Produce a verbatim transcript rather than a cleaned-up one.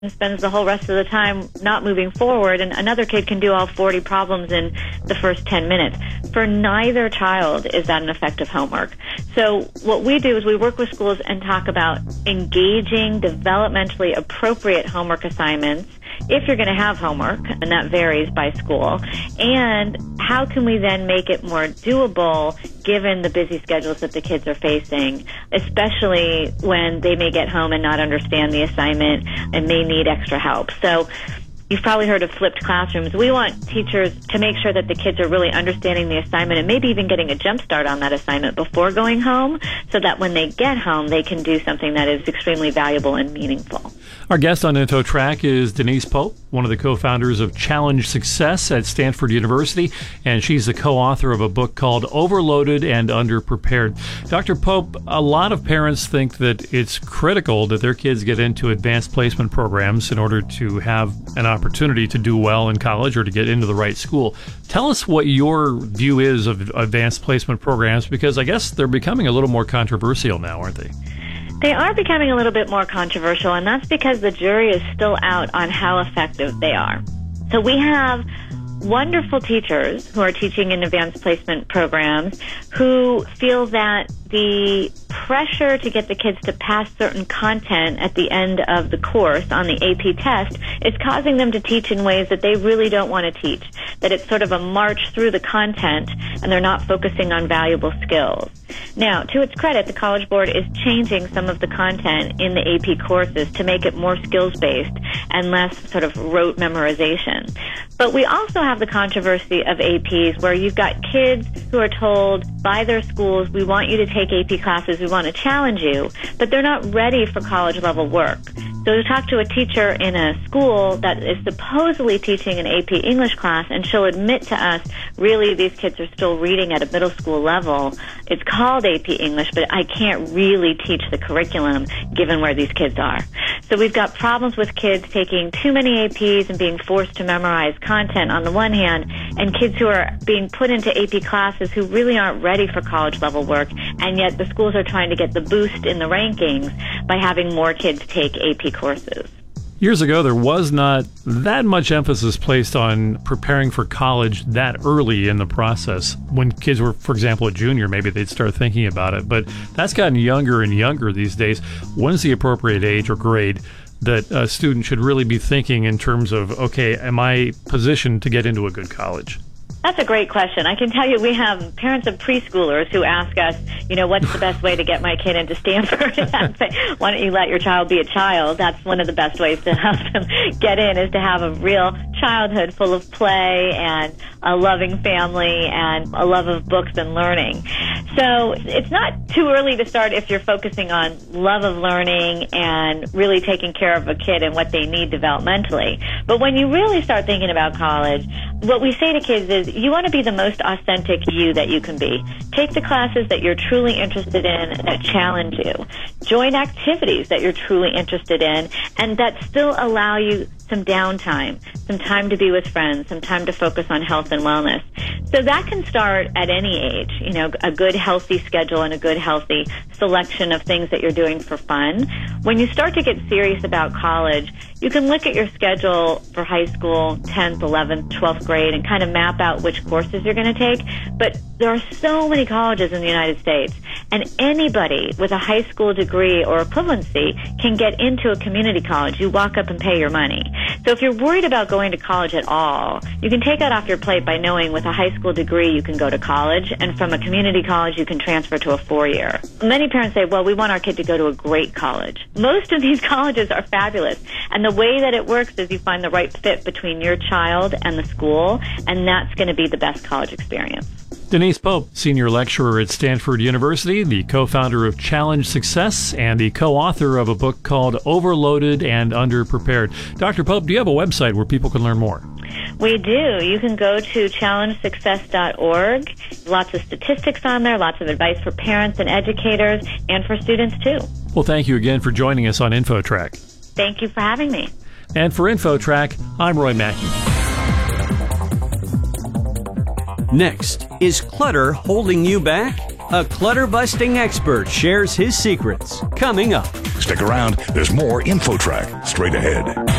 and spends the whole rest of the time not moving forward, and another kid can do all forty problems in the first ten minutes. For neither child is that an effective homework. So what we do is we work with schools and talk about engaging, developmentally appropriate homework assignments, if you're going to have homework, and that varies by school, and how can we then make it more doable given the busy schedules that the kids are facing, especially when they may get home and not understand the assignment and may need extra help. So you've probably heard of flipped classrooms. We want teachers to make sure that the kids are really understanding the assignment and maybe even getting a jump start on that assignment before going home, so that when they get home, they can do something that is extremely valuable and meaningful. Our guest on InfoTrack is Denise Pope, one of the co-founders of Challenge Success at Stanford University, and she's the co-author of a book called Overloaded and Underprepared. Doctor Pope, a lot of parents think that it's critical that their kids get into advanced placement programs in order to have an opportunity to do well in college or to get into the right school. Tell us what your view is of advanced placement programs, because I guess they're becoming a little more controversial now, aren't they? They are becoming a little bit more controversial, and that's because the jury is still out on how effective they are. So we have wonderful teachers who are teaching in advanced placement programs who feel that the pressure to get the kids to pass certain content at the end of the course on the A P test is causing them to teach in ways that they really don't want to teach, that it's sort of a march through the content and they're not focusing on valuable skills. Now, to its credit, the College Board is changing some of the content in the A P courses to make it more skills-based and less sort of rote memorization. But we also have the controversy of A Ps where you've got kids who are told by their schools, we want you to take A P classes, we want to challenge you, but they're not ready for college-level work. So to talk to a teacher in a school that is supposedly teaching an A P English class, and she'll admit to us, really, these kids are still reading at a middle school level. It's called A P English, but I can't really teach the curriculum given where these kids are. So we've got problems with kids taking too many A Ps and being forced to memorize content on the one hand, and kids who are being put into A P classes who really aren't ready for college-level work, and yet the schools are trying to get the boost in the rankings by having more kids take A P courses. Years ago, there was not that much emphasis placed on preparing for college that early in the process. When kids were, for example, a junior, maybe they'd start thinking about it. But that's gotten younger and younger these days. When's the appropriate age or grade that a student should really be thinking in terms of, okay, am I positioned to get into a good college? That's a great question. I can tell you we have parents of preschoolers who ask us, you know, what's the best way to get my kid into Stanford? And say, why don't you let your child be a child? That's one of the best ways to help them get in, is to have a real childhood full of play and a loving family and a love of books and learning. So it's not too early to start if you're focusing on love of learning and really taking care of a kid and what they need developmentally. But when you really start thinking about college, what we say to kids is, you want to be the most authentic you that you can be. Take the classes that you're truly interested in that challenge you. Join activities that you're truly interested in and that still allow you some downtime, some time to be with friends, some time to focus on health and wellness. So that can start at any age, you know, a good healthy schedule and a good healthy selection of things that you're doing for fun. When you start to get serious about college, you can look at your schedule for high school, tenth, eleventh, twelfth grade, and kind of map out which courses you're going to take. But there are so many colleges in the United States, and anybody with a high school degree or equivalency can get into a community college. You walk up and pay your money. So if you're worried about going to college at all, you can take that off your plate by knowing with a high school degree you can go to college, and from a community college you can transfer to a four-year. Many parents say, well, we want our kid to go to a great college. Most of these colleges are fabulous, and the way that it works is you find the right fit between your child and the school, and that's going to be the best college experience. Denise Pope, senior lecturer at Stanford University, the co-founder of Challenge Success, and the co-author of a book called Overloaded and Underprepared. Doctor Pope, do you have a website where people can learn more? We do. You can go to challenge success dot org. Lots of statistics on there, lots of advice for parents and educators, and for students too. Well, thank you again for joining us on InfoTrack. Thank you for having me. And for InfoTrack, I'm Roy Mackey. Next, is clutter holding you back? A clutter-busting expert shares his secrets. Coming up. Stick around. There's more InfoTrack straight ahead.